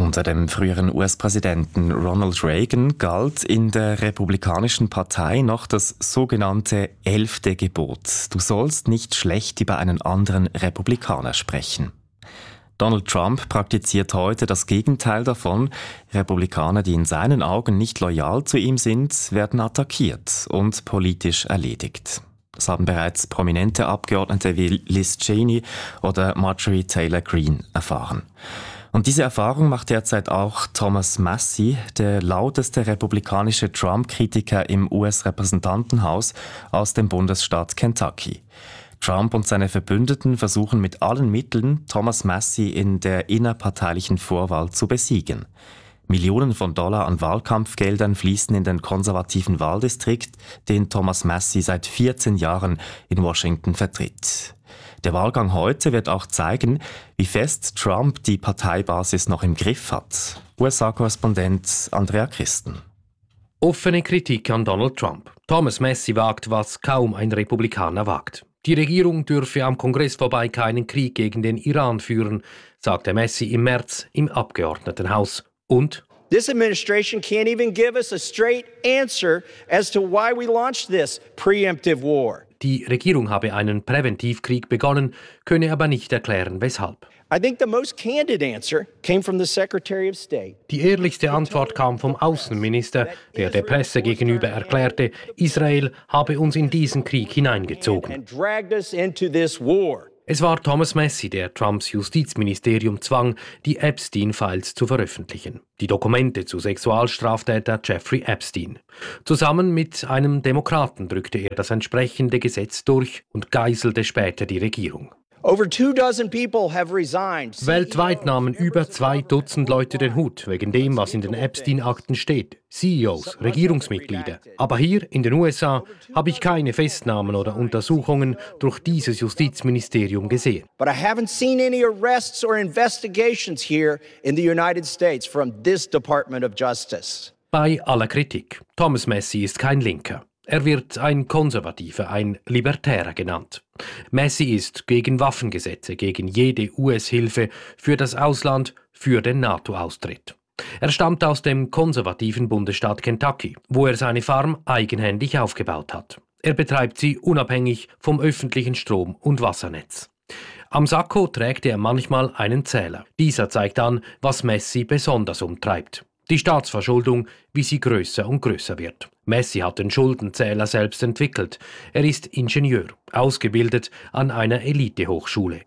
Unter dem früheren US-Präsidenten Ronald Reagan galt in der Republikanischen Partei noch das sogenannte 11. Gebot. Du sollst nicht schlecht über einen anderen Republikaner sprechen. Donald Trump praktiziert heute das Gegenteil davon. Republikaner, die in seinen Augen nicht loyal zu ihm sind, werden attackiert und politisch erledigt. Das haben bereits prominente Abgeordnete wie Liz Cheney oder Marjorie Taylor Greene erfahren. Und diese Erfahrung macht derzeit auch Thomas Massie, der lauteste republikanische Trump-Kritiker im US-Repräsentantenhaus aus dem Bundesstaat Kentucky. Trump und seine Verbündeten versuchen mit allen Mitteln, Thomas Massie in der innerparteilichen Vorwahl zu besiegen. Millionen von Dollar an Wahlkampfgeldern fließen in den konservativen Wahldistrikt, den Thomas Massie seit 14 Jahren in Washington vertritt. Der Wahlgang heute wird auch zeigen, wie fest Trump die Parteibasis noch im Griff hat. USA-Korrespondent Andrea Christen. Offene Kritik an Donald Trump. Thomas Massie wagt, was kaum ein Republikaner wagt. Die Regierung dürfe am Kongress vorbei keinen Krieg gegen den Iran führen, sagte Massie im März im Abgeordnetenhaus. Und This administration can't even give us a straight answer as to why we launched this preemptive war. Die Regierung habe einen Präventivkrieg begonnen, könne aber nicht erklären, weshalb. I think the most candid answer came from the Secretary of State. Die ehrlichste Antwort kam vom Außenminister, der der Presse gegenüber erklärte, Israel habe uns in diesen Krieg hineingezogen. And dragged us into this war. Es war Thomas Massie, der Trumps Justizministerium zwang, die Epstein-Files zu veröffentlichen. Die Dokumente zu Sexualstraftäter Jeffrey Epstein. Zusammen mit einem Demokraten drückte er das entsprechende Gesetz durch und geißelte später die Regierung. Over 24 people have resigned. Weltweit nahmen über 2 Dutzend Leute den Hut, wegen dem, was in den Epstein-Akten steht. CEOs, Regierungsmitglieder. Aber hier in den USA habe ich keine Festnahmen oder Untersuchungen durch dieses Justizministerium gesehen. But I haven't seen any arrests or investigations here in the United States from this Department of Justice. Bei aller Kritik. Thomas Massie ist kein Linker. Er wird ein Konservativer, ein Libertärer genannt. Massie ist gegen Waffengesetze, gegen jede US-Hilfe für das Ausland, für den NATO-Austritt. Er stammt aus dem konservativen Bundesstaat Kentucky, wo er seine Farm eigenhändig aufgebaut hat. Er betreibt sie unabhängig vom öffentlichen Strom- und Wassernetz. Am Sakko trägt er manchmal einen Zähler. Dieser zeigt an, was Massie besonders umtreibt. Die Staatsverschuldung, wie sie größer und größer wird. Massie hat den Schuldenzähler selbst entwickelt. Er ist Ingenieur, ausgebildet an einer Elitehochschule.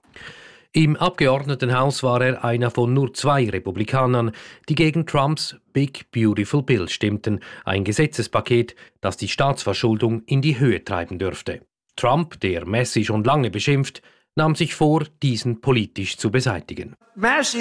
Im Abgeordnetenhaus war er einer von nur 2 Republikanern, die gegen Trumps Big Beautiful Bill stimmten, ein Gesetzespaket, das die Staatsverschuldung in die Höhe treiben dürfte. Trump, der Massie schon lange beschimpft, nahm sich vor, diesen politisch zu beseitigen. Massie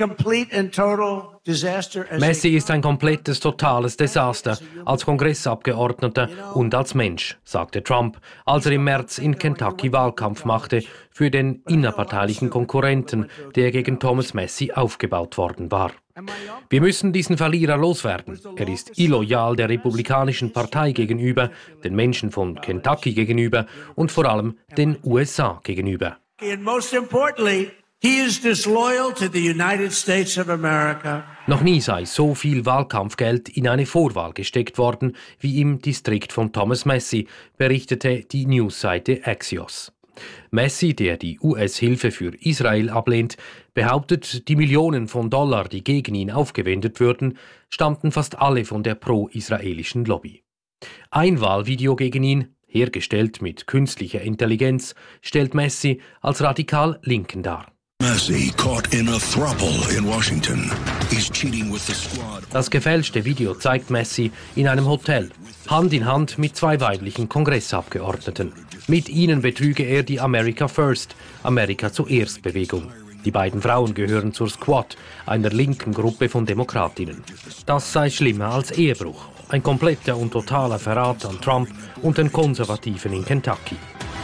ist ein komplettes, totales Desaster als Kongressabgeordneter und als Mensch, sagte Trump, als er im März in Kentucky Wahlkampf machte für den innerparteilichen Konkurrenten, der gegen Thomas Massie aufgebaut worden war. Wir müssen diesen Verlierer loswerden. Er ist illoyal der Republikanischen Partei gegenüber, den Menschen von Kentucky gegenüber und vor allem den USA gegenüber. And most importantly, he is disloyal to the United States of America. Noch nie sei so viel Wahlkampfgeld in eine Vorwahl gesteckt worden wie im Distrikt von Thomas Massie, berichtete die Newsseite Axios. Massie, der die US-Hilfe für Israel ablehnt, behauptet, die Millionen von Dollar, die gegen ihn aufgewendet würden, stammten fast alle von der pro-israelischen Lobby. Ein Wahlvideo gegen ihn, hergestellt mit künstlicher Intelligenz, stellt Massie als radikal Linken dar. Massie caught in a throuple in Washington. He's cheating with the squad. Das gefälschte Video zeigt Massie in einem Hotel, Hand in Hand mit 2 weiblichen Kongressabgeordneten. Mit ihnen betrüge er die America First, Amerika zuerst Bewegung. Die beiden Frauen gehören zur Squad, einer linken Gruppe von Demokratinnen. Das sei schlimmer als Ehebruch. Ein kompletter und totaler Verrat an Trump und den Konservativen in Kentucky.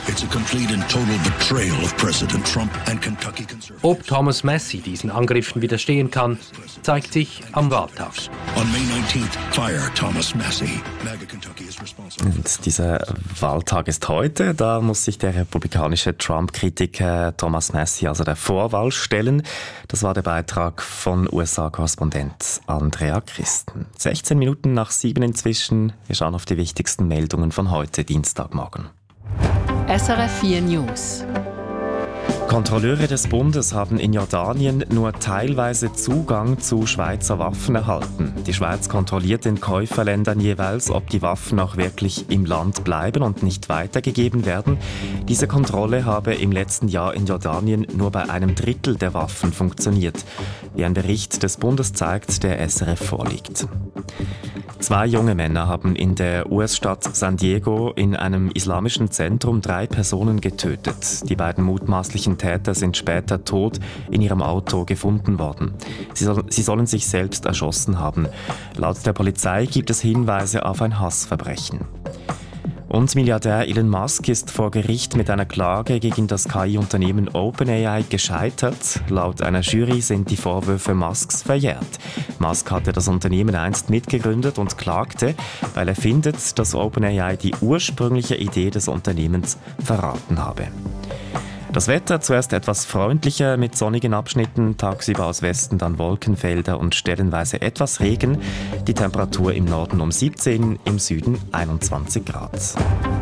It's a complete and total betrayal of President Trump and Kentucky conservatives. Ob Thomas Massie diesen Angriffen widerstehen kann, zeigt sich am Wahltag. On May 19th, fire Thomas Massie. MAGA Kentucky is responsible. Und dieser Wahltag ist heute. Da muss sich der republikanische Trump-Kritiker Thomas Massie also der Vorwahl stellen. Das war der Beitrag von USA-Korrespondent Andrea Christen. 16 Minuten nach 7 inzwischen. Wir schauen auf die wichtigsten Meldungen von heute, Dienstagmorgen. SRF 4 News. Kontrolleure des Bundes haben in Jordanien nur teilweise Zugang zu Schweizer Waffen erhalten. Die Schweiz kontrolliert in Käuferländern jeweils, ob die Waffen auch wirklich im Land bleiben und nicht weitergegeben werden. Diese Kontrolle habe im letzten Jahr in Jordanien nur bei einem Drittel der Waffen funktioniert, wie ein Bericht des Bundes zeigt, der SRF vorliegt. 2 junge Männer haben in der US-Stadt San Diego in einem islamischen Zentrum 3 Personen getötet. Die beiden mutmaßlichen Täter sind später tot in ihrem Auto gefunden worden. Sie sollen sich selbst erschossen haben. Laut der Polizei gibt es Hinweise auf ein Hassverbrechen. Und Milliardär Elon Musk ist vor Gericht mit einer Klage gegen das KI-Unternehmen OpenAI gescheitert. Laut einer Jury sind die Vorwürfe Musks verjährt. Musk hatte das Unternehmen einst mitgegründet und klagte, weil er findet, dass OpenAI die ursprüngliche Idee des Unternehmens verraten habe. Das Wetter zuerst etwas freundlicher mit sonnigen Abschnitten, tagsüber aus Westen dann Wolkenfelder und stellenweise etwas Regen. Die Temperatur im Norden um 17, im Süden 21 Grad.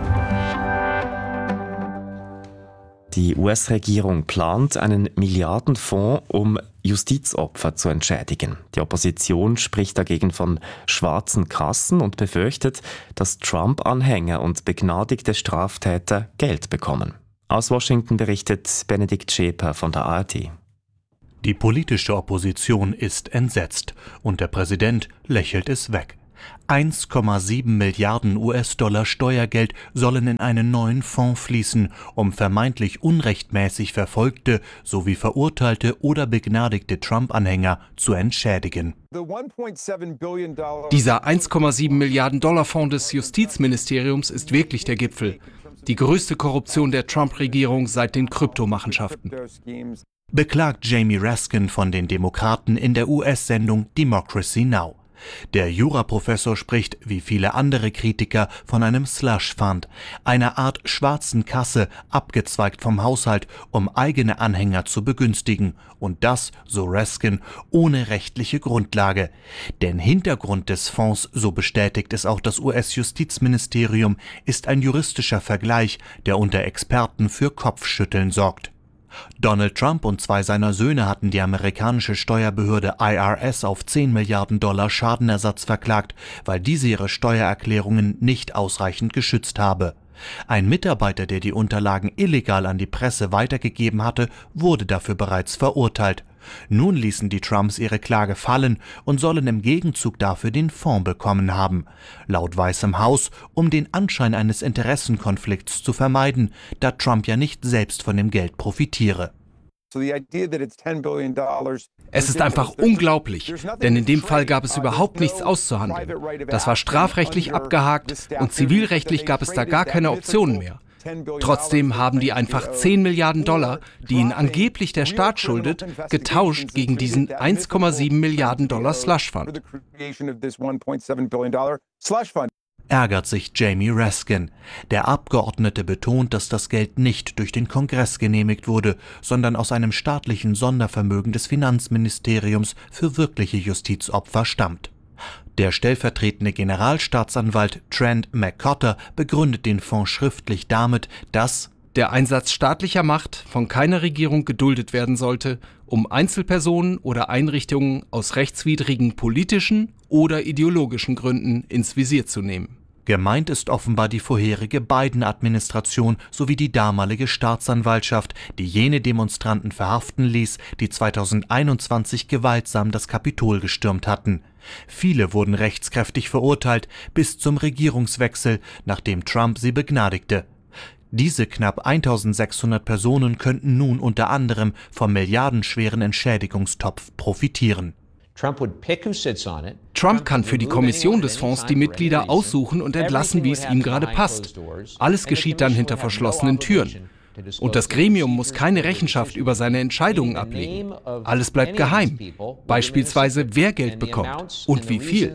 Die US-Regierung plant einen Milliardenfonds, um Justizopfer zu entschädigen. Die Opposition spricht dagegen von schwarzen Kassen und befürchtet, dass Trump-Anhänger und begnadigte Straftäter Geld bekommen. Aus Washington berichtet Benedikt Scheper von der ARD. Die politische Opposition ist entsetzt und der Präsident lächelt es weg. 1,7 Milliarden US-Dollar Steuergeld sollen in einen neuen Fonds fließen, um vermeintlich unrechtmäßig verfolgte sowie verurteilte oder begnadigte Trump-Anhänger zu entschädigen. Dieser 1,7 Milliarden Dollar Fonds des Justizministeriums ist wirklich der Gipfel. Die größte Korruption der Trump-Regierung seit den Kryptomachenschaften. Beklagt Jamie Raskin von den Demokraten in der US-Sendung Democracy Now! Der Juraprofessor spricht, wie viele andere Kritiker, von einem Slush Fund, einer Art schwarzen Kasse, abgezweigt vom Haushalt, um eigene Anhänger zu begünstigen. Und das, so Raskin, ohne rechtliche Grundlage. Denn Hintergrund des Fonds, so bestätigt es auch das US-Justizministerium, ist ein juristischer Vergleich, der unter Experten für Kopfschütteln sorgt. Donald Trump und 2 seiner Söhne hatten die amerikanische Steuerbehörde IRS auf 10 Milliarden Dollar Schadenersatz verklagt, weil diese ihre Steuererklärungen nicht ausreichend geschützt habe. Ein Mitarbeiter, der die Unterlagen illegal an die Presse weitergegeben hatte, wurde dafür bereits verurteilt. Nun ließen die Trumps ihre Klage fallen und sollen im Gegenzug dafür den Fonds bekommen haben. Laut Weißem Haus, um den Anschein eines Interessenkonflikts zu vermeiden, da Trump ja nicht selbst von dem Geld profitiere. Es ist einfach unglaublich, denn in dem Fall gab es überhaupt nichts auszuhandeln. Das war strafrechtlich abgehakt und zivilrechtlich gab es da gar keine Optionen mehr. Trotzdem haben die einfach 10 Milliarden Dollar, die ihnen angeblich der Staat schuldet, getauscht gegen diesen 1,7 Milliarden Dollar Slush Fund. Ärgert sich Jamie Raskin. Der Abgeordnete betont, dass das Geld nicht durch den Kongress genehmigt wurde, sondern aus einem staatlichen Sondervermögen des Finanzministeriums für wirkliche Justizopfer stammt. Der stellvertretende Generalstaatsanwalt Trent McCotter begründet den Fonds schriftlich damit, dass der Einsatz staatlicher Macht von keiner Regierung geduldet werden sollte, um Einzelpersonen oder Einrichtungen aus rechtswidrigen politischen oder ideologischen Gründen ins Visier zu nehmen. Gemeint ist offenbar die vorherige Biden-Administration sowie die damalige Staatsanwaltschaft, die jene Demonstranten verhaften ließ, die 2021 gewaltsam das Kapitol gestürmt hatten. Viele wurden rechtskräftig verurteilt, bis zum Regierungswechsel, nachdem Trump sie begnadigte. Diese knapp 1600 Personen könnten nun unter anderem vom milliardenschweren Entschädigungstopf profitieren. Trump would pick who sits on it. Trump kann für die Kommission des Fonds die Mitglieder aussuchen und entlassen, wie es ihm gerade passt. Alles geschieht dann hinter verschlossenen Türen. Und das Gremium muss keine Rechenschaft über seine Entscheidungen ablegen. Alles bleibt geheim. Beispielsweise, wer Geld bekommt und wie viel.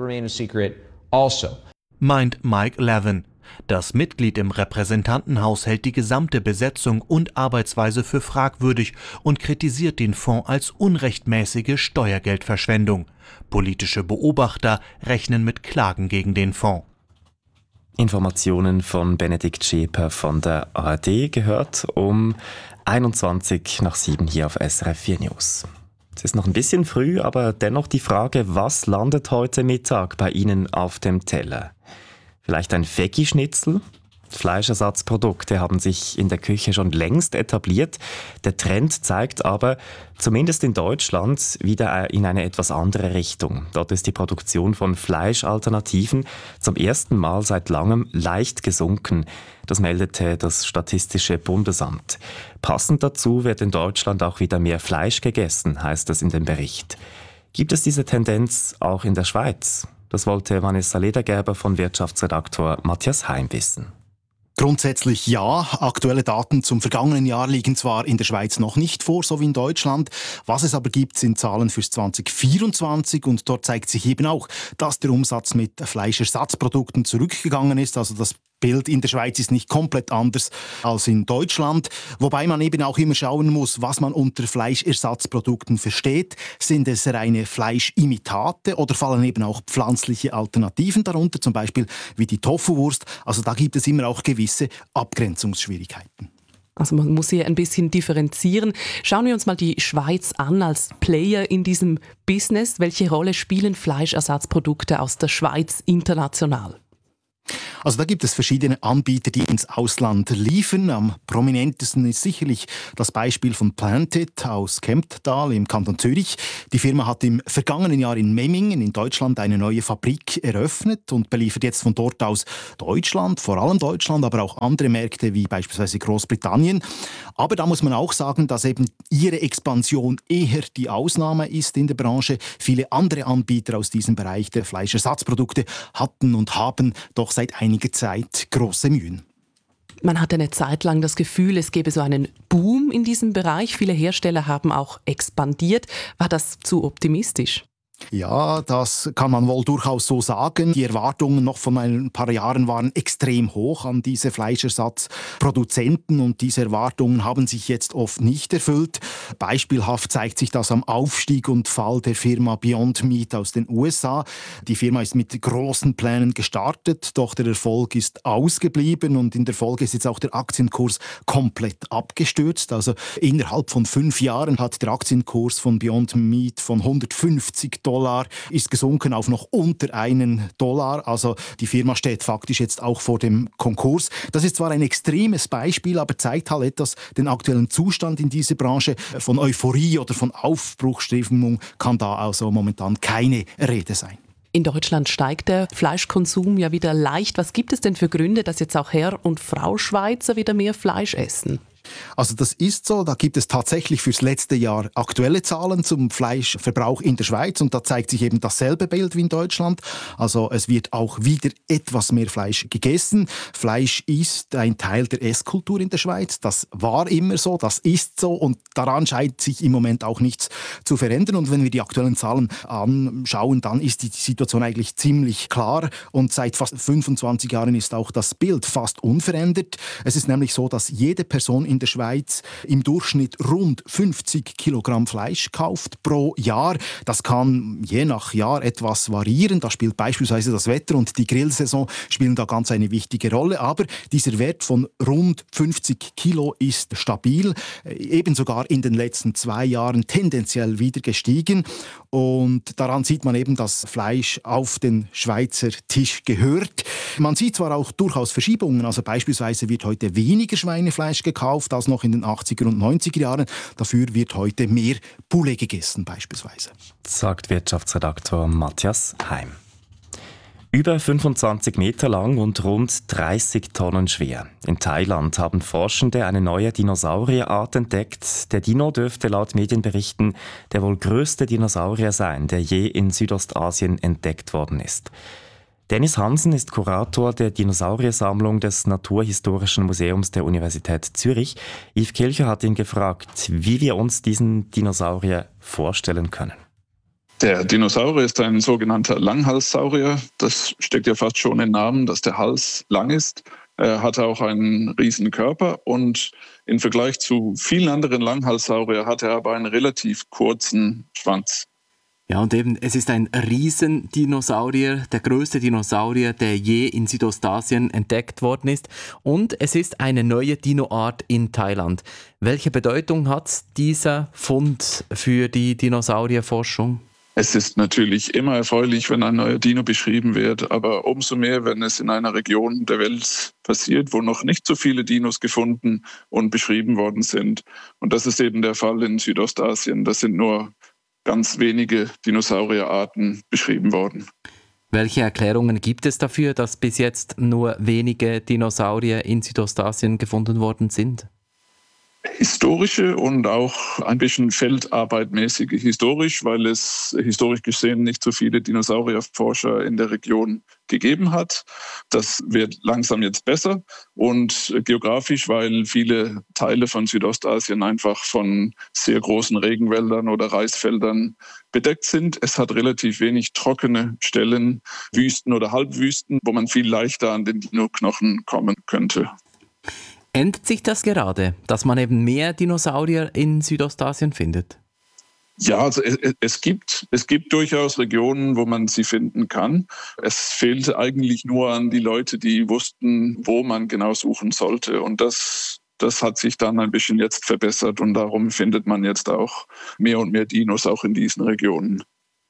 Meint Mike Levin. Das Mitglied im Repräsentantenhaus hält die gesamte Besetzung und Arbeitsweise für fragwürdig und kritisiert den Fonds als unrechtmäßige Steuergeldverschwendung. Politische Beobachter rechnen mit Klagen gegen den Fonds. Informationen von Benedikt Schäper von der ARD gehört um 21:07 hier auf SRF 4 News. Es ist noch ein bisschen früh, aber dennoch die Frage, was landet heute Mittag bei Ihnen auf dem Teller? Vielleicht ein Veggie-Schnitzel? Fleischersatzprodukte haben sich in der Küche schon längst etabliert. Der Trend zeigt aber, zumindest in Deutschland, wieder in eine etwas andere Richtung. Dort ist die Produktion von Fleischalternativen zum ersten Mal seit langem leicht gesunken. Das meldete das Statistische Bundesamt. Passend dazu wird in Deutschland auch wieder mehr Fleisch gegessen, heißt es in dem Bericht. Gibt es diese Tendenz auch in der Schweiz? Das wollte Vanessa Ledergerber von Wirtschaftsredaktor Matthias Heim wissen. Grundsätzlich ja. Aktuelle Daten zum vergangenen Jahr liegen zwar in der Schweiz noch nicht vor, so wie in Deutschland. Was es aber gibt, sind Zahlen fürs 2024 und dort zeigt sich eben auch, dass der Umsatz mit Fleischersatzprodukten zurückgegangen ist. Also das Bild in der Schweiz ist nicht komplett anders als in Deutschland, wobei man eben auch immer schauen muss, was man unter Fleischersatzprodukten versteht. Sind es reine Fleischimitate oder fallen eben auch pflanzliche Alternativen darunter, zum Beispiel wie die Tofuwurst? Also da gibt es immer auch gewisse Abgrenzungsschwierigkeiten. Also man muss hier ein bisschen differenzieren. Schauen wir uns mal die Schweiz an als Player in diesem Business. Welche Rolle spielen Fleischersatzprodukte aus der Schweiz international? Also da gibt es verschiedene Anbieter, die ins Ausland liefern. Am prominentesten ist sicherlich das Beispiel von Planted aus Kempttal im Kanton Zürich. Die Firma hat im vergangenen Jahr in Memmingen in Deutschland eine neue Fabrik eröffnet und beliefert jetzt von dort aus Deutschland, vor allem Deutschland, aber auch andere Märkte wie beispielsweise Großbritannien. Aber da muss man auch sagen, dass eben ihre Expansion eher die Ausnahme ist in der Branche. Viele andere Anbieter aus diesem Bereich der Fleischersatzprodukte hatten und haben doch seit einiger Zeit große Mühen. Man hatte eine Zeit lang das Gefühl, es gäbe so einen Boom in diesem Bereich. Viele Hersteller haben auch expandiert. War das zu optimistisch? Ja, das kann man wohl durchaus so sagen. Die Erwartungen noch von ein paar Jahren waren extrem hoch an diese Fleischersatzproduzenten und diese Erwartungen haben sich jetzt oft nicht erfüllt. Beispielhaft zeigt sich das am Aufstieg und Fall der Firma Beyond Meat aus den USA. Die Firma ist mit großen Plänen gestartet, doch der Erfolg ist ausgeblieben und in der Folge ist jetzt auch der Aktienkurs komplett abgestürzt. Also innerhalb von 5 Jahren hat der Aktienkurs von Beyond Meat von $150 ist gesunken auf noch unter $1. Also die Firma steht faktisch jetzt auch vor dem Konkurs. Das ist zwar ein extremes Beispiel, aber zeigt halt etwas den aktuellen Zustand in dieser Branche. Von Euphorie oder von Aufbruchsstimmung kann da also momentan keine Rede sein. In Deutschland steigt der Fleischkonsum ja wieder leicht. Was gibt es denn für Gründe, dass jetzt auch Herr und Frau Schweizer wieder mehr Fleisch essen? Also das ist so, da gibt es tatsächlich fürs letzte Jahr aktuelle Zahlen zum Fleischverbrauch in der Schweiz und da zeigt sich eben dasselbe Bild wie in Deutschland. Also es wird auch wieder etwas mehr Fleisch gegessen. Fleisch ist ein Teil der Esskultur in der Schweiz. Das war immer so, das ist so und daran scheint sich im Moment auch nichts zu verändern. Und wenn wir die aktuellen Zahlen anschauen, dann ist die Situation eigentlich ziemlich klar und seit fast 25 Jahren ist auch das Bild fast unverändert. Es ist nämlich so, dass jede Person in der Schweiz im Durchschnitt rund 50 Kilogramm Fleisch kauft pro Jahr. Das kann je nach Jahr etwas variieren. Da spielt beispielsweise das Wetter und die Grillsaison spielen da ganz eine wichtige Rolle. Aber dieser Wert von rund 50 Kilo ist stabil, eben sogar in den letzten 2 Jahren tendenziell wieder gestiegen. Und daran sieht man eben, dass Fleisch auf den Schweizer Tisch gehört. Man sieht zwar auch durchaus Verschiebungen, also beispielsweise wird heute weniger Schweinefleisch gekauft als noch in den 80er und 90er Jahren. Dafür wird heute mehr Poulet gegessen beispielsweise. Sagt Wirtschaftsredaktor Matthias Heim. Über 25 Meter lang und rund 30 Tonnen schwer. In Thailand haben Forschende eine neue Dinosaurierart entdeckt. Der Dino dürfte laut Medienberichten der wohl größte Dinosaurier sein, der je in Südostasien entdeckt worden ist. Dennis Hansen ist Kurator der Dinosauriersammlung des Naturhistorischen Museums der Universität Zürich. Yves Kilcher hat ihn gefragt, wie wir uns diesen Dinosaurier vorstellen können. Der Dinosaurier ist ein sogenannter Langhalssaurier. Das steckt ja fast schon im Namen, dass der Hals lang ist. Er hat auch einen riesen Körper und im Vergleich zu vielen anderen Langhalssauriern hat er aber einen relativ kurzen Schwanz. Ja, und eben, es ist ein Riesendinosaurier, der größte Dinosaurier, der je in Südostasien entdeckt worden ist. Und es ist eine neue Dinoart in Thailand. Welche Bedeutung hat dieser Fund für die Dinosaurierforschung? Es ist natürlich immer erfreulich, wenn ein neuer Dino beschrieben wird, aber umso mehr, wenn es in einer Region der Welt passiert, wo noch nicht so viele Dinos gefunden und beschrieben worden sind. Und das ist eben der Fall in Südostasien. Das sind nur ganz wenige Dinosaurierarten beschrieben worden. Welche Erklärungen gibt es dafür, dass bis jetzt nur wenige Dinosaurier in Südostasien gefunden worden sind? Historische und auch ein bisschen feldarbeitmäßige. Historisch, weil es historisch gesehen nicht so viele Dinosaurierforscher in der Region gegeben hat. Das wird langsam jetzt besser. Und geografisch, weil viele Teile von Südostasien einfach von sehr großen Regenwäldern oder Reisfeldern bedeckt sind. Es hat relativ wenig trockene Stellen, Wüsten oder Halbwüsten, wo man viel leichter an den Dino-Knochen kommen könnte. Ändert sich das gerade, dass man eben mehr Dinosaurier in Südostasien findet? Ja, also es gibt durchaus Regionen, wo man sie finden kann. Es fehlte eigentlich nur an die Leute, die wussten, wo man genau suchen sollte. Und das hat sich dann ein bisschen jetzt verbessert und darum findet man jetzt auch mehr und mehr Dinos auch in diesen Regionen.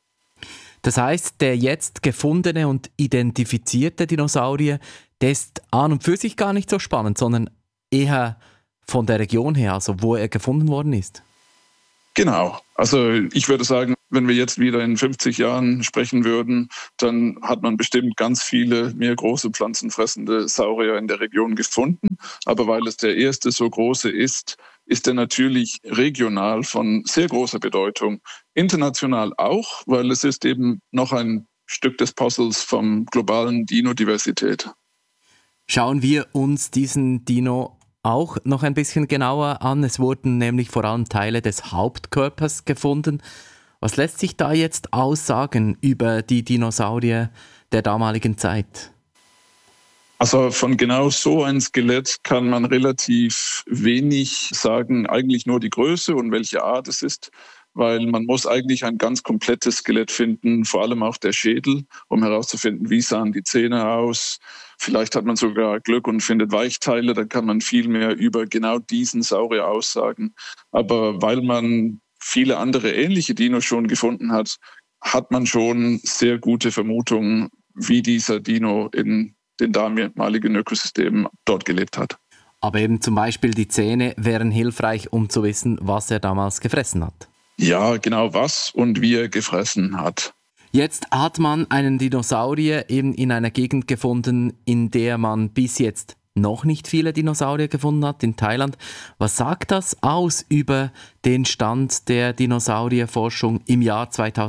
Das heißt, der jetzt gefundene und identifizierte Dinosaurier, der ist an und für sich gar nicht so spannend, sondern eher von der Region her, also wo er gefunden worden ist? Genau. Also ich würde sagen, wenn wir jetzt wieder in 50 Jahren sprechen würden, dann hat man bestimmt ganz viele mehr große pflanzenfressende Saurier in der Region gefunden. Aber weil es der erste so große ist, ist er natürlich regional von sehr großer Bedeutung. International auch, weil es ist eben noch ein Stück des Puzzles vom globalen Dino-Diversität. Schauen wir uns diesen Dino auch noch ein bisschen genauer an. Es wurden nämlich vor allem Teile des Hauptkörpers gefunden. Was lässt sich da jetzt aussagen über die Dinosaurier der damaligen Zeit? Also von genau so ein Skelett kann man relativ wenig sagen, eigentlich nur die Größe und welche Art es ist, weil man muss eigentlich ein ganz komplettes Skelett finden, vor allem auch der Schädel, um herauszufinden, wie sahen die Zähne aus. Vielleicht hat man sogar Glück und findet Weichteile, dann kann man viel mehr über genau diesen Saurier aussagen. Aber weil man viele andere ähnliche Dinos schon gefunden hat, hat man schon sehr gute Vermutungen, wie dieser Dino in den damaligen Ökosystemen dort gelebt hat. Aber eben zum Beispiel die Zähne wären hilfreich, um zu wissen, was er damals gefressen hat. Ja, genau was und wie er gefressen hat. Jetzt hat man einen Dinosaurier eben in einer Gegend gefunden, in der man bis jetzt noch nicht viele Dinosaurier gefunden hat, in Thailand. Was sagt das aus über den Stand der Dinosaurierforschung im Jahr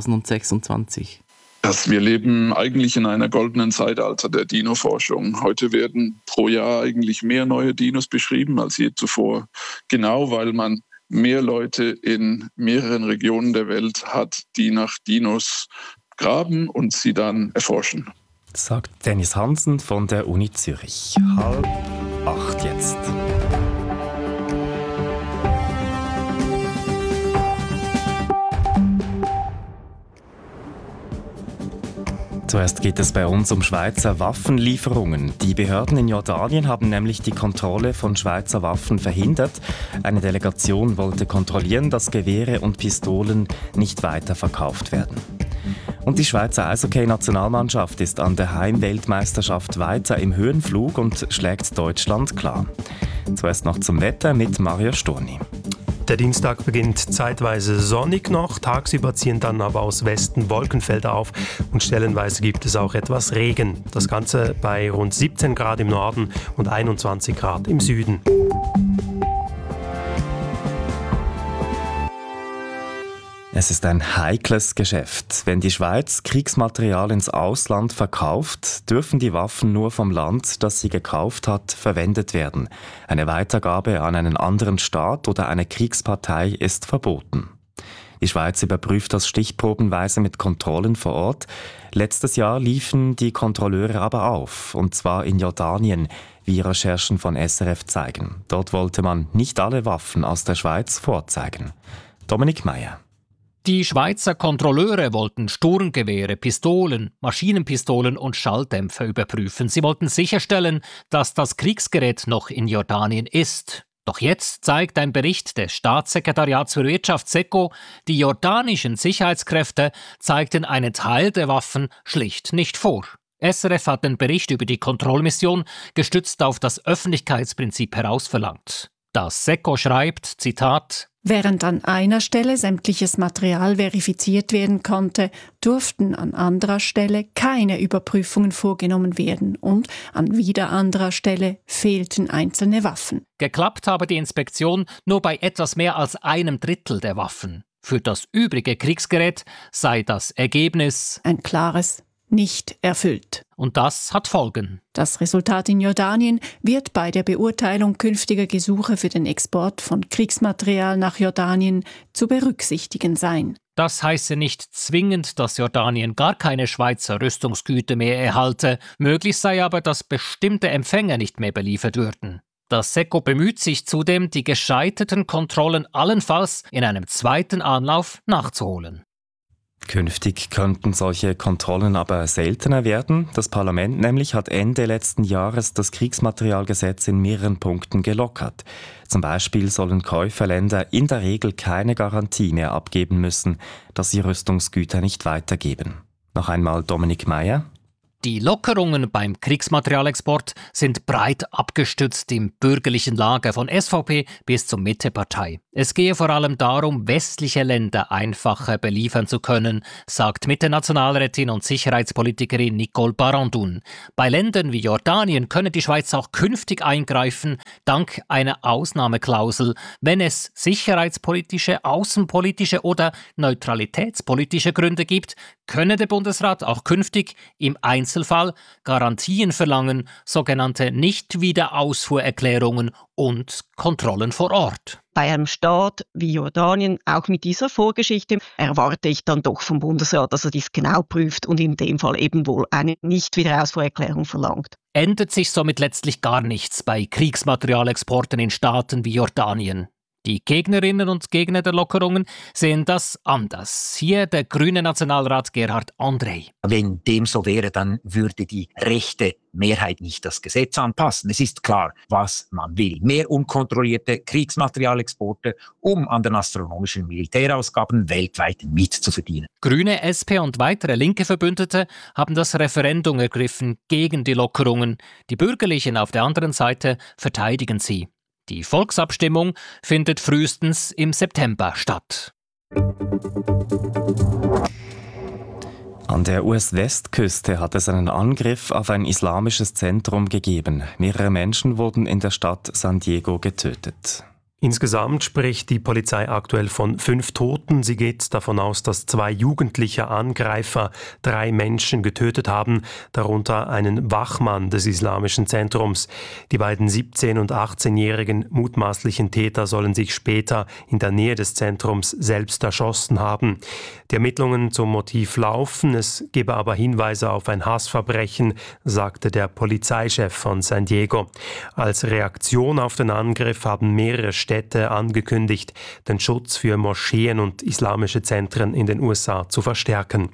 2026? Wir leben eigentlich in einer goldenen Zeitalter der Dino-Forschung. Heute werden pro Jahr eigentlich mehr neue Dinos beschrieben als je zuvor. Genau, weil man mehr Leute in mehreren Regionen der Welt hat, die nach Dinos graben und sie dann erforschen. Sagt Dennis Hansen von der Uni Zürich. 7:30 jetzt. Zuerst geht es bei uns um Schweizer Waffenlieferungen. Die Behörden in Jordanien haben nämlich die Kontrolle von Schweizer Waffen verhindert. Eine Delegation wollte kontrollieren, dass Gewehre und Pistolen nicht weiterverkauft werden. Und die Schweizer Eishockey-Nationalmannschaft ist an der Heimweltmeisterschaft weiter im Höhenflug und schlägt Deutschland klar. Zuerst noch zum Wetter mit Mario Storni. Der Dienstag beginnt zeitweise sonnig noch, tagsüber ziehen dann aber aus Westen Wolkenfelder auf und stellenweise gibt es auch etwas Regen. Das Ganze bei rund 17 Grad im Norden und 21 Grad im Süden. Es ist ein heikles Geschäft. Wenn die Schweiz Kriegsmaterial ins Ausland verkauft, dürfen die Waffen nur vom Land, das sie gekauft hat, verwendet werden. Eine Weitergabe an einen anderen Staat oder eine Kriegspartei ist verboten. Die Schweiz überprüft das stichprobenweise mit Kontrollen vor Ort. Letztes Jahr liefen die Kontrolleure aber auf, und zwar in Jordanien, wie Recherchen von SRF zeigen. Dort wollte man nicht alle Waffen aus der Schweiz vorzeigen. Dominik Meyer. Die Schweizer Kontrolleure wollten Sturmgewehre, Pistolen, Maschinenpistolen und Schalldämpfer überprüfen. Sie wollten sicherstellen, dass das Kriegsgerät noch in Jordanien ist. Doch jetzt zeigt ein Bericht des Staatssekretariats für Wirtschaft SECO, die jordanischen Sicherheitskräfte zeigten einen Teil der Waffen schlicht nicht vor. SRF hat den Bericht über die Kontrollmission gestützt auf das Öffentlichkeitsprinzip herausverlangt. Das SECO schreibt, Zitat, während an einer Stelle sämtliches Material verifiziert werden konnte, durften an anderer Stelle keine Überprüfungen vorgenommen werden und an wieder anderer Stelle fehlten einzelne Waffen. Geklappt habe die Inspektion nur bei etwas mehr als 1/3 der Waffen. Für das übrige Kriegsgerät sei das Ergebnis ein klares nicht erfüllt. Und das hat Folgen. Das Resultat in Jordanien wird bei der Beurteilung künftiger Gesuche für den Export von Kriegsmaterial nach Jordanien zu berücksichtigen sein. Das heiße nicht zwingend, dass Jordanien gar keine Schweizer Rüstungsgüter mehr erhalte. Möglich sei aber, dass bestimmte Empfänger nicht mehr beliefert würden. Das SECO bemüht sich zudem, die gescheiterten Kontrollen allenfalls in einem zweiten Anlauf nachzuholen. Künftig könnten solche Kontrollen aber seltener werden. Das Parlament nämlich hat Ende letzten Jahres das Kriegsmaterialgesetz in mehreren Punkten gelockert. Zum Beispiel sollen Käuferländer in der Regel keine Garantie mehr abgeben müssen, dass sie Rüstungsgüter nicht weitergeben. Noch einmal Dominik Meyer. Die Lockerungen beim Kriegsmaterialexport sind breit abgestützt im bürgerlichen Lager von SVP bis zur Mittepartei. Es gehe vor allem darum, westliche Länder einfacher beliefern zu können, sagt Mitte-Nationalrätin und Sicherheitspolitikerin Nicole Barandun. Bei Ländern wie Jordanien könne die Schweiz auch künftig eingreifen, dank einer Ausnahmeklausel, wenn es sicherheitspolitische, außenpolitische oder neutralitätspolitische Gründe gibt, könne der Bundesrat auch künftig im Einzelfall Garantien verlangen, sogenannte Nicht-Wiederausfuhrerklärungen und Kontrollen vor Ort. Bei einem Staat wie Jordanien, auch mit dieser Vorgeschichte, erwarte ich dann doch vom Bundesrat, dass er dies genau prüft und in dem Fall eben wohl eine Nicht-Wiederausfuhrerklärung verlangt. Ändert sich somit letztlich gar nichts bei Kriegsmaterialexporten in Staaten wie Jordanien. Die Gegnerinnen und Gegner der Lockerungen sehen das anders. Hier der grüne Nationalrat Gerhard André. Wenn dem so wäre, dann würde die rechte Mehrheit nicht das Gesetz anpassen. Es ist klar, was man will. Mehr unkontrollierte Kriegsmaterialexporte, um an den astronomischen Militärausgaben weltweit mitzuverdienen. Grüne, SP und weitere linke Verbündete haben das Referendum ergriffen gegen die Lockerungen. Die Bürgerlichen auf der anderen Seite verteidigen sie. Die Volksabstimmung findet frühestens im September statt. An der US-Westküste hat es einen Angriff auf ein islamisches Zentrum gegeben. Mehrere Menschen wurden in der Stadt San Diego getötet. Insgesamt spricht die Polizei aktuell von 5 Toten. Sie geht davon aus, dass 2 jugendliche Angreifer 3 Menschen getötet haben, darunter einen Wachmann des islamischen Zentrums. Die beiden 17- und 18-jährigen mutmaßlichen Täter sollen sich später in der Nähe des Zentrums selbst erschossen haben. Die Ermittlungen zum Motiv laufen, es gebe aber Hinweise auf ein Hassverbrechen, sagte der Polizeichef von San Diego. Als Reaktion auf den Angriff haben mehrere Städte angekündigt, den Schutz für Moscheen und islamische Zentren in den USA zu verstärken.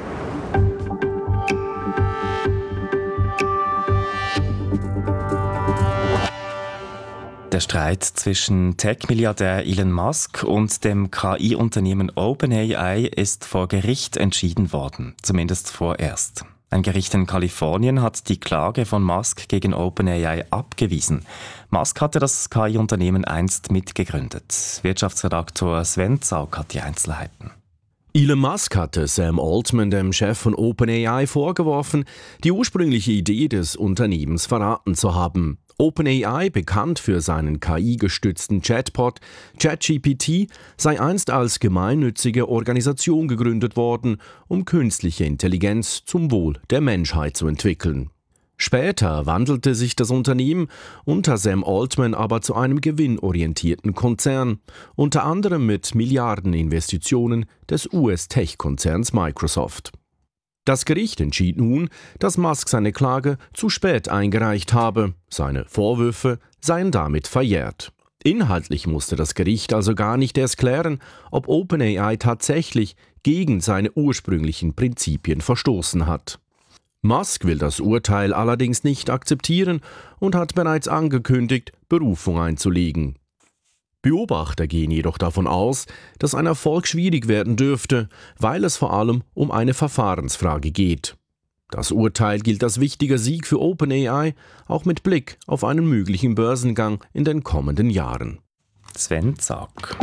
Der Streit zwischen Tech-Milliardär Elon Musk und dem KI-Unternehmen OpenAI ist vor Gericht entschieden worden, zumindest vorerst. Ein Gericht in Kalifornien hat die Klage von Musk gegen OpenAI abgewiesen. Musk hatte das KI-Unternehmen einst mitgegründet. Wirtschaftsredaktor Sven Zaug hat die Einzelheiten. Elon Musk hatte Sam Altman, dem Chef von OpenAI, vorgeworfen, die ursprüngliche Idee des Unternehmens verraten zu haben. OpenAI, bekannt für seinen KI-gestützten Chatbot ChatGPT, sei einst als gemeinnützige Organisation gegründet worden, um künstliche Intelligenz zum Wohl der Menschheit zu entwickeln. Später wandelte sich das Unternehmen unter Sam Altman aber zu einem gewinnorientierten Konzern, unter anderem mit Milliardeninvestitionen des US-Tech-Konzerns Microsoft. Das Gericht entschied nun, dass Musk seine Klage zu spät eingereicht habe. Seine Vorwürfe seien damit verjährt. Inhaltlich musste das Gericht also gar nicht erst klären, ob OpenAI tatsächlich gegen seine ursprünglichen Prinzipien verstoßen hat. Musk will das Urteil allerdings nicht akzeptieren und hat bereits angekündigt, Berufung einzulegen. Beobachter gehen jedoch davon aus, dass ein Erfolg schwierig werden dürfte, weil es vor allem um eine Verfahrensfrage geht. Das Urteil gilt als wichtiger Sieg für OpenAI, auch mit Blick auf einen möglichen Börsengang in den kommenden Jahren. Sven Zack.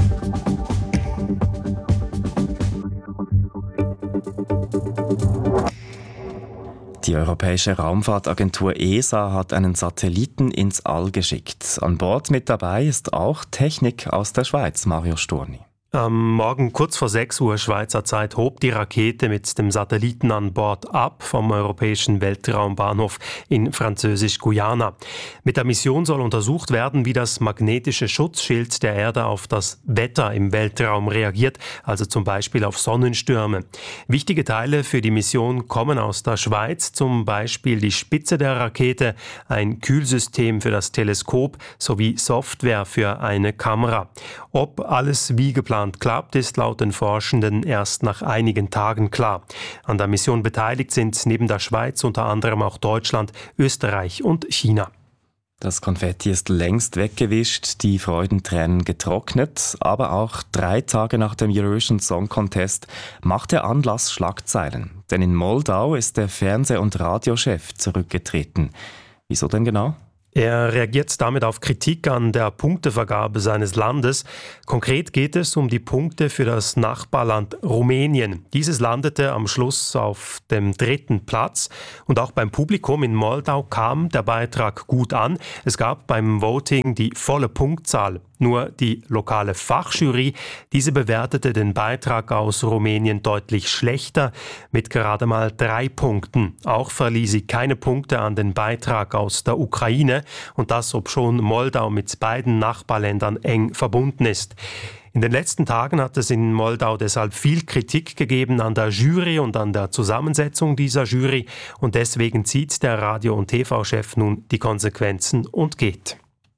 Die Europäische Raumfahrtagentur ESA hat einen Satelliten ins All geschickt. An Bord mit dabei ist auch Technik aus der Schweiz, Mario Storni. Am Morgen kurz vor 6 Uhr Schweizer Zeit hob die Rakete mit dem Satelliten an Bord ab vom Europäischen Weltraumbahnhof in Französisch-Guyana. Mit der Mission soll untersucht werden, wie das magnetische Schutzschild der Erde auf das Wetter im Weltraum reagiert, also zum Beispiel auf Sonnenstürme. Wichtige Teile für die Mission kommen aus der Schweiz, zum Beispiel die Spitze der Rakete, ein Kühlsystem für das Teleskop sowie Software für eine Kamera. Ob alles wie geplant klappt, ist laut den Forschenden erst nach einigen Tagen klar. An der Mission beteiligt sind neben der Schweiz unter anderem auch Deutschland, Österreich und China. Das Konfetti ist längst weggewischt, die Freudentränen getrocknet, aber auch 3 Tage nach dem Eurovision Song Contest macht der Anlass Schlagzeilen. Denn in Moldau ist der Fernseh- und Radiochef zurückgetreten. Wieso denn genau? Er reagiert damit auf Kritik an der Punktevergabe seines Landes. Konkret geht es um die Punkte für das Nachbarland Rumänien. Dieses landete am Schluss auf dem 3. Platz. Und auch beim Publikum in Moldau kam der Beitrag gut an. Es gab beim Voting die volle Punktzahl. Nur die lokale Fachjury, diese bewertete den Beitrag aus Rumänien deutlich schlechter, mit gerade mal 3 Punkten. Auch verlieh sie keine Punkte an den Beitrag aus der Ukraine, und das, obschon Moldau mit beiden Nachbarländern eng verbunden ist. In den letzten Tagen hat es in Moldau deshalb viel Kritik gegeben an der Jury und an der Zusammensetzung dieser Jury, und deswegen zieht der Radio- und TV-Chef nun die Konsequenzen und geht.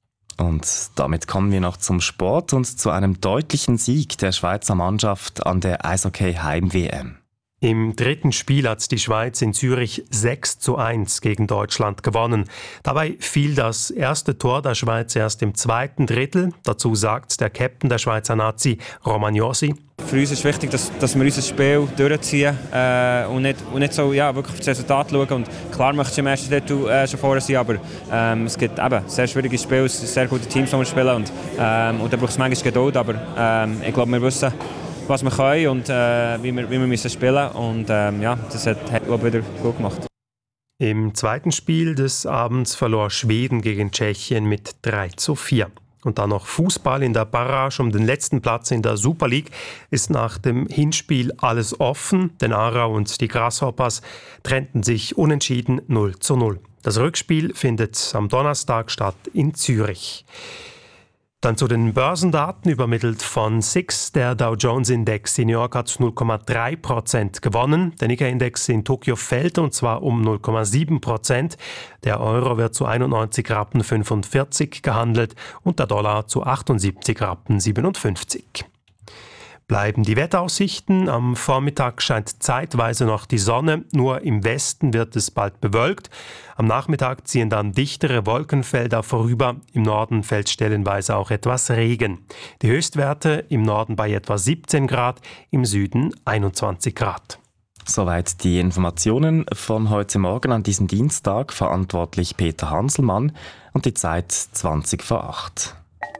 Und damit kommen wir noch zum Sport und zu einem deutlichen Sieg der Schweizer Mannschaft an der Eishockey-Heim-WM. Im 3. Spiel hat die Schweiz in Zürich 6:1 gegen Deutschland gewonnen. Dabei fiel das erste Tor der Schweiz erst im 2. Drittel. Dazu sagt der Captain der Schweizer Nazi, Romagnosi: Für uns ist wichtig, dass wir unser Spiel durchziehen und nicht so wirklich auf das Resultat schauen. Und klar möchtest du im ersten Drittel schon vorne sein, aber es gibt eben sehr schwierige Spiele, es sind sehr gute Teams, die wir spielen. Und da braucht es manchmal Geduld, aber ich glaube, wir wissen, was wir können und wie wir müssen spielen. Und das hat glaube ich, wieder gut gemacht. Im 2. Spiel des Abends verlor Schweden gegen Tschechien mit 3:4. Und dann noch Fußball. In der Barrage um den letzten Platz in der Super League ist nach dem Hinspiel alles offen. Denn Aarau und die Grasshoppers trennten sich unentschieden 0:0. Das Rückspiel findet am Donnerstag statt in Zürich. Dann zu den Börsendaten, übermittelt von SIX. Der Dow Jones Index in New York hat 0,3% gewonnen. Der Nikkei-Index in Tokio fällt, und zwar um 0,7%. Der Euro wird zu 91,45 Rappen gehandelt und der Dollar zu 78,57 Rappen. Bleiben die Wetteraussichten. Am Vormittag scheint zeitweise noch die Sonne, nur im Westen wird es bald bewölkt. Am Nachmittag ziehen dann dichtere Wolkenfelder vorüber. Im Norden fällt stellenweise auch etwas Regen. Die Höchstwerte im Norden bei etwa 17 Grad, im Süden 21 Grad. Soweit die Informationen von heute Morgen an diesem Dienstag. Verantwortlich Peter Hanselmann und die Zeit 20 vor 8.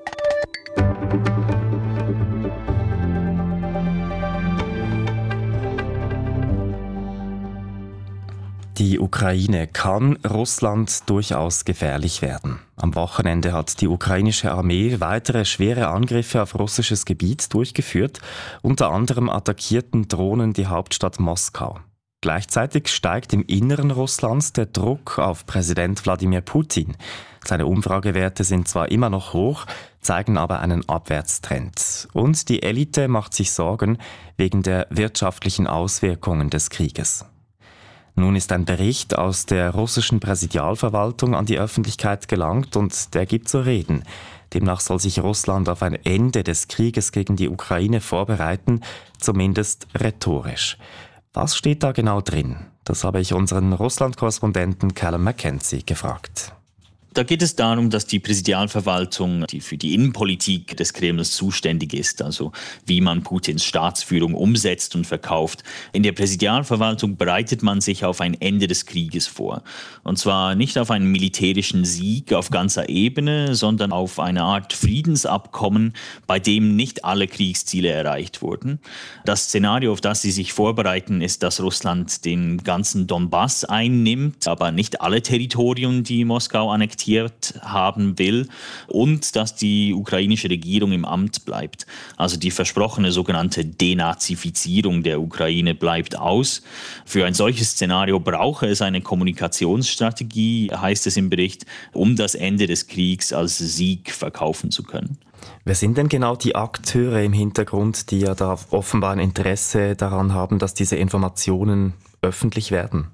Die Ukraine kann Russland durchaus gefährlich werden. Am Wochenende hat die ukrainische Armee weitere schwere Angriffe auf russisches Gebiet durchgeführt. Unter anderem attackierten Drohnen die Hauptstadt Moskau. Gleichzeitig steigt im Inneren Russlands der Druck auf Präsident Wladimir Putin. Seine Umfragewerte sind zwar immer noch hoch, zeigen aber einen Abwärtstrend. Und die Elite macht sich Sorgen wegen der wirtschaftlichen Auswirkungen des Krieges. Nun ist ein Bericht aus der russischen Präsidialverwaltung an die Öffentlichkeit gelangt und der gibt zu reden. Demnach soll sich Russland auf ein Ende des Krieges gegen die Ukraine vorbereiten, zumindest rhetorisch. Was steht da genau drin? Das habe ich unseren Russland-Korrespondenten Callum Mackenzie gefragt. Da geht es darum, dass die Präsidialverwaltung, die für die Innenpolitik des Kremls zuständig ist, also wie man Putins Staatsführung umsetzt und verkauft. In der Präsidialverwaltung bereitet man sich auf ein Ende des Krieges vor. Und zwar nicht auf einen militärischen Sieg auf ganzer Ebene, sondern auf eine Art Friedensabkommen, bei dem nicht alle Kriegsziele erreicht wurden. Das Szenario, auf das sie sich vorbereiten, ist, dass Russland den ganzen Donbass einnimmt, aber nicht alle Territorien, die Moskau annektiert haben will, und dass die ukrainische Regierung im Amt bleibt. Also die versprochene sogenannte Denazifizierung der Ukraine bleibt aus. Für ein solches Szenario brauche es eine Kommunikationsstrategie, heißt es im Bericht, um das Ende des Kriegs als Sieg verkaufen zu können. Wer sind denn genau die Akteure im Hintergrund, die ja da offenbar ein Interesse daran haben, dass diese Informationen öffentlich werden?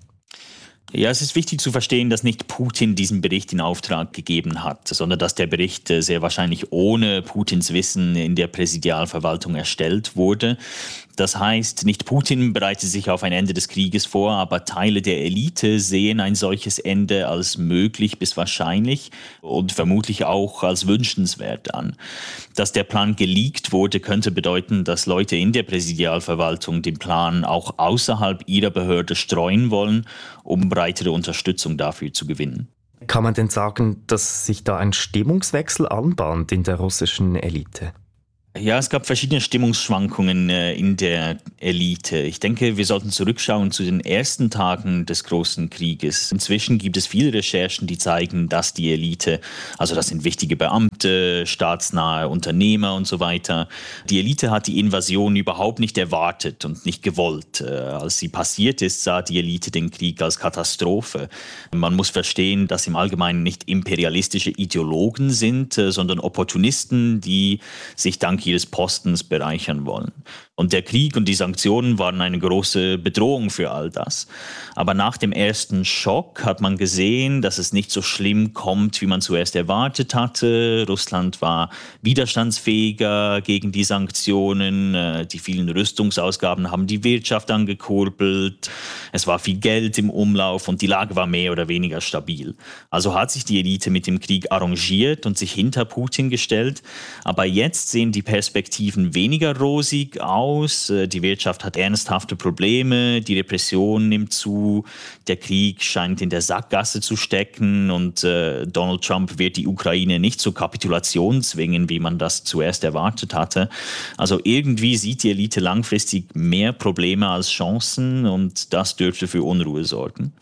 Ja, es ist wichtig zu verstehen, dass nicht Putin diesen Bericht in Auftrag gegeben hat, sondern dass der Bericht sehr wahrscheinlich ohne Putins Wissen in der Präsidialverwaltung erstellt wurde. Das heißt, nicht Putin bereitet sich auf ein Ende des Krieges vor, aber Teile der Elite sehen ein solches Ende als möglich bis wahrscheinlich und vermutlich auch als wünschenswert an. Dass der Plan geleakt wurde, könnte bedeuten, dass Leute in der Präsidialverwaltung den Plan auch außerhalb ihrer Behörde streuen wollen, um breitere Unterstützung dafür zu gewinnen. Kann man denn sagen, dass sich da ein Stimmungswechsel anbahnt in der russischen Elite? Ja, es gab verschiedene Stimmungsschwankungen in der Elite. Ich denke, wir sollten zurückschauen zu den ersten Tagen des Großen Krieges. Inzwischen gibt es viele Recherchen, die zeigen, dass die Elite, also das sind wichtige Beamte, staatsnahe Unternehmer und so weiter, die Elite hat die Invasion überhaupt nicht erwartet und nicht gewollt. Als sie passiert ist, sah die Elite den Krieg als Katastrophe. Man muss verstehen, dass im Allgemeinen nicht imperialistische Ideologen sind, sondern Opportunisten, die sich dank ihres Postens bereichern wollen. Und der Krieg und die Sanktionen waren eine große Bedrohung für all das. Aber nach dem ersten Schock hat man gesehen, dass es nicht so schlimm kommt, wie man zuerst erwartet hatte. Russland war widerstandsfähiger gegen die Sanktionen. Die vielen Rüstungsausgaben haben die Wirtschaft angekurbelt. Es war viel Geld im Umlauf und die Lage war mehr oder weniger stabil. Also hat sich die Elite mit dem Krieg arrangiert und sich hinter Putin gestellt. Aber jetzt sehen die Perspektiven weniger rosig aus. Die Wirtschaft hat ernsthafte Probleme, die Repression nimmt zu, der Krieg scheint in der Sackgasse zu stecken und Donald Trump wird die Ukraine nicht zur Kapitulation zwingen, wie man das zuerst erwartet hatte. Also irgendwie sieht die Elite langfristig mehr Probleme als Chancen und das dürfte für Unruhe sorgen.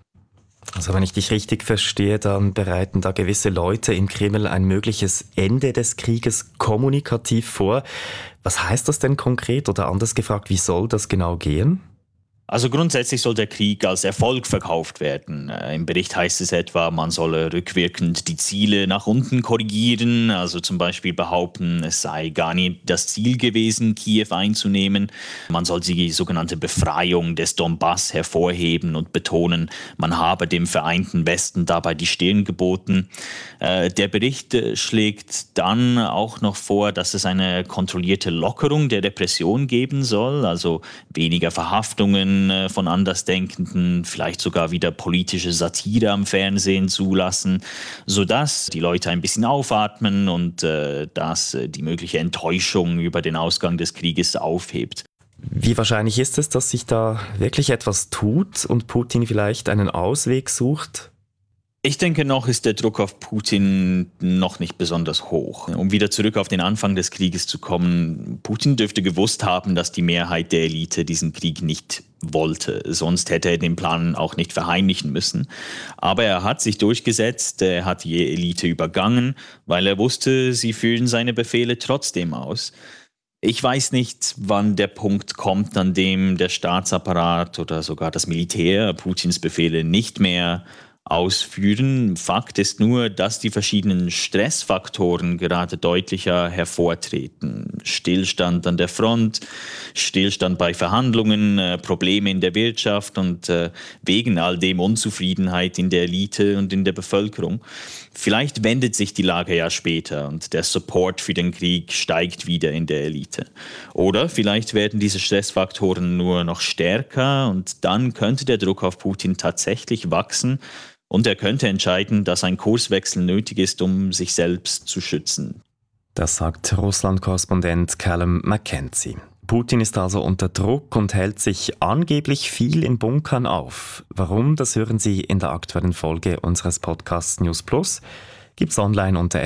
Also wenn ich dich richtig verstehe, dann bereiten da gewisse Leute im Kreml ein mögliches Ende des Krieges kommunikativ vor. Was heißt das denn konkret oder anders gefragt, wie soll das genau gehen? Also grundsätzlich soll der Krieg als Erfolg verkauft werden. Im Bericht heißt es etwa, man solle rückwirkend die Ziele nach unten korrigieren, also zum Beispiel behaupten, es sei gar nicht das Ziel gewesen, Kiew einzunehmen. Man soll die sogenannte Befreiung des Donbass hervorheben und betonen, man habe dem vereinten Westen dabei die Stirn geboten. Der Bericht schlägt dann auch noch vor, dass es eine kontrollierte Lockerung der Repression geben soll, also weniger Verhaftungen von Andersdenkenden, vielleicht sogar wieder politische Satire am Fernsehen zulassen, sodass die Leute ein bisschen aufatmen und dass die mögliche Enttäuschung über den Ausgang des Krieges aufhebt. Wie wahrscheinlich ist es, dass sich da wirklich etwas tut und Putin vielleicht einen Ausweg sucht? Ich denke noch, ist der Druck auf Putin noch nicht besonders hoch. Um wieder zurück auf den Anfang des Krieges zu kommen, Putin dürfte gewusst haben, dass die Mehrheit der Elite diesen Krieg nicht wollte. Sonst hätte er den Plan auch nicht verheimlichen müssen. Aber er hat sich durchgesetzt, er hat die Elite übergangen, weil er wusste, sie führen seine Befehle trotzdem aus. Ich weiß nicht, wann der Punkt kommt, an dem der Staatsapparat oder sogar das Militär Putins Befehle nicht mehr ausführen. Fakt ist nur, dass die verschiedenen Stressfaktoren gerade deutlicher hervortreten. Stillstand an der Front, Stillstand bei Verhandlungen, Probleme in der Wirtschaft und wegen all dem Unzufriedenheit in der Elite und in der Bevölkerung. Vielleicht wendet sich die Lage ja später und der Support für den Krieg steigt wieder in der Elite. Oder vielleicht werden diese Stressfaktoren nur noch stärker und dann könnte der Druck auf Putin tatsächlich wachsen und er könnte entscheiden, dass ein Kurswechsel nötig ist, um sich selbst zu schützen. Das sagt Russland-Korrespondent Callum McKenzie. Putin ist also unter Druck und hält sich angeblich viel in Bunkern auf. Warum, das hören Sie in der aktuellen Folge unseres Podcasts News Plus. Gibt's online unter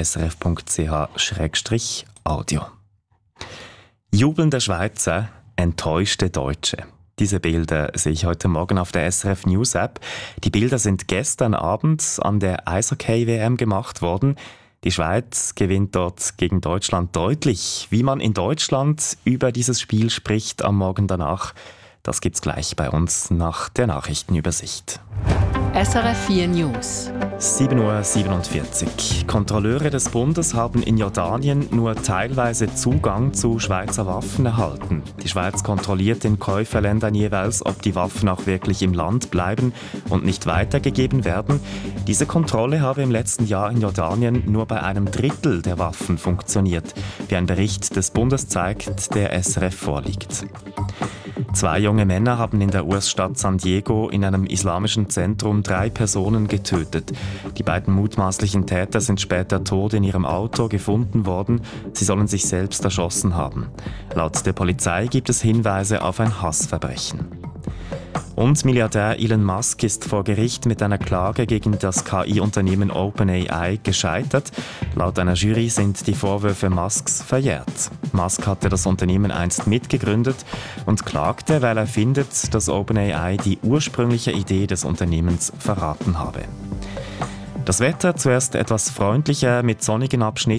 srf.ch/audio. Jubelnde Schweizer, enttäuschte Deutsche. Diese Bilder sehe ich heute Morgen auf der SRF News App. Die Bilder sind gestern Abend an der Eishockey-WM gemacht worden. Die Schweiz gewinnt dort gegen Deutschland deutlich. Wie man in Deutschland über dieses Spiel spricht am Morgen danach, das gibt's gleich bei uns nach der Nachrichtenübersicht. SRF 4 News. 7.47 Uhr. Kontrolleure des Bundes haben in Jordanien nur teilweise Zugang zu Schweizer Waffen erhalten. Die Schweiz kontrolliert in Käuferländern jeweils, ob die Waffen auch wirklich im Land bleiben und nicht weitergegeben werden. Diese Kontrolle habe im letzten Jahr in Jordanien nur bei 1/3 der Waffen funktioniert, wie ein Bericht des Bundes zeigt, der SRF vorliegt. 2 junge Männer haben in der US-Stadt San Diego in einem islamischen Zentrum 3 Personen getötet. Die beiden mutmaßlichen Täter sind später tot in ihrem Auto gefunden worden. Sie sollen sich selbst erschossen haben. Laut der Polizei gibt es Hinweise auf ein Hassverbrechen. Und Milliardär Elon Musk ist vor Gericht mit einer Klage gegen das KI-Unternehmen OpenAI gescheitert. Laut einer Jury sind die Vorwürfe Musks verjährt. Musk hatte das Unternehmen einst mitgegründet und klagte, weil er findet, dass OpenAI die ursprüngliche Idee des Unternehmens verraten habe. Das Wetter zuerst etwas freundlicher mit sonnigen Abschnitten.